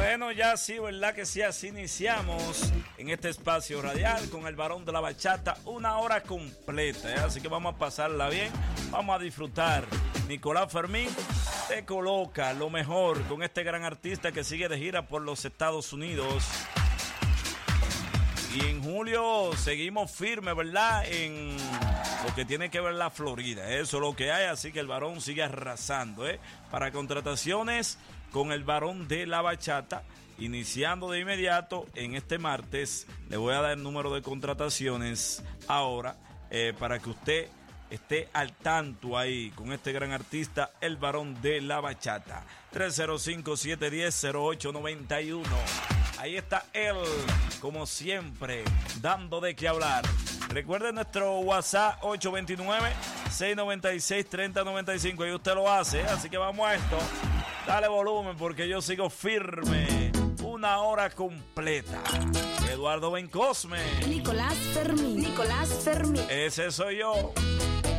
Bueno, ya sí, ¿verdad que sí? Así iniciamos en este espacio radial con el varón de la bachata, una hora completa, ¿eh? Así que vamos a pasarla bien, vamos a disfrutar. Nicolás Fermín te coloca lo mejor con este gran artista que sigue de gira por los Estados Unidos. Y en julio seguimos firmes, ¿verdad? En lo que tiene que ver la Florida. Eso es lo que hay, así que el varón sigue arrasando, ¿eh? Para contrataciones con el varón de la bachata, iniciando de inmediato en este martes, le voy a dar el número de contrataciones ahora para que usted esté al tanto ahí con este gran artista, el varón de la bachata. 305-710-0891. Ahí está él, como siempre, dando de qué hablar. Recuerden nuestro WhatsApp 829-696-3095. Ahí usted lo hace, así que vamos a esto. Dale volumen porque yo sigo firme. Una hora completa. Eduardo Bencosme. Nicolás Fermín. Ese soy yo.